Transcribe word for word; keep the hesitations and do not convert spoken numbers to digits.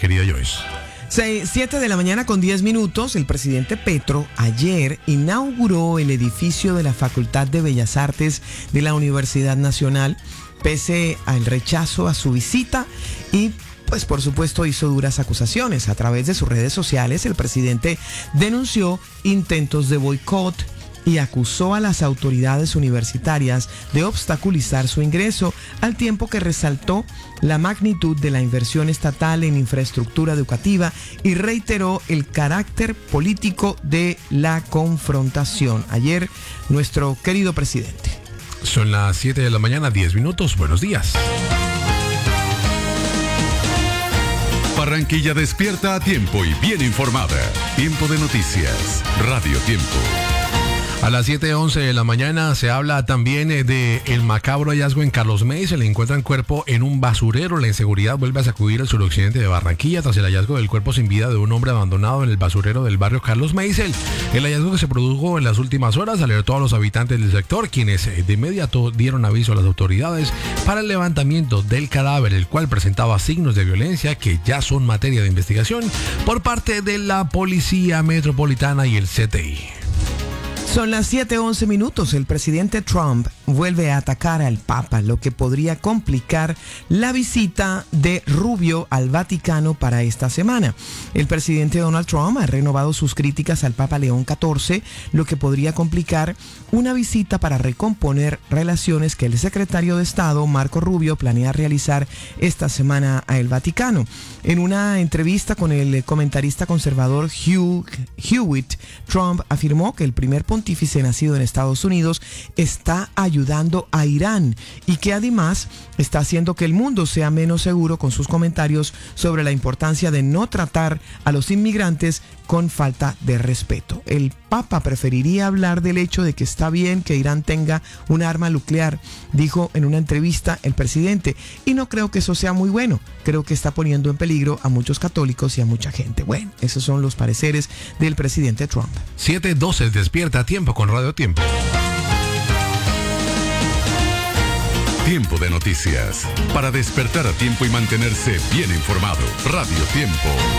querida Joyce. siete de la mañana con diez minutos, el presidente Petro ayer inauguró el edificio de la Facultad de Bellas Artes de la Universidad Nacional, pese al rechazo a su visita y pues por supuesto hizo duras acusaciones. A través de sus redes sociales, el presidente denunció intentos de boicot y acusó a las autoridades universitarias de obstaculizar su ingreso, al tiempo que resaltó la magnitud de la inversión estatal en infraestructura educativa y reiteró el carácter político de la confrontación. Ayer, nuestro querido presidente. Son las siete de la mañana, diez minutos. Buenos días. Barranquilla despierta a tiempo y bien informada. Tiempo de noticias. Radio Tiempo. A las siete once de la mañana se habla también de el macabro hallazgo en Carlos May. Se le encuentra el cuerpo en un basurero. La inseguridad vuelve a sacudir el suroccidente de Barranquilla tras el hallazgo del cuerpo sin vida de un hombre abandonado en el basurero del barrio Carlos May. El, el hallazgo que se produjo en las últimas horas alertó a los habitantes del sector, quienes de inmediato dieron aviso a las autoridades para el levantamiento del cadáver, el cual presentaba signos de violencia que ya son materia de investigación por parte de la Policía Metropolitana y el C T I. Son las siete once minutos. El presidente Trump vuelve a atacar al Papa, lo que podría complicar la visita de Rubio al Vaticano para esta semana. El presidente Donald Trump ha renovado sus críticas al Papa León catorce, lo que podría complicar una visita para recomponer relaciones que el secretario de Estado, Marco Rubio, planea realizar esta semana a el Vaticano. En una entrevista con el comentarista conservador Hugh Hewitt, Trump afirmó que el primer pontífice nacido en Estados Unidos está ayudando a Irán y que además está haciendo que el mundo sea menos seguro con sus comentarios sobre la importancia de no tratar a los inmigrantes con falta de respeto. El Papa preferiría hablar del hecho de que está bien que Irán tenga un arma nuclear, dijo en una entrevista el presidente, y no creo que eso sea muy bueno. Creo que está poniendo en peligro a muchos católicos y a mucha gente. Bueno, esos son los pareceres del presidente Trump. siete doce, despierta a tiempo con Radio Tiempo. Tiempo de noticias. Para despertar a tiempo y mantenerse bien informado. Radio Tiempo.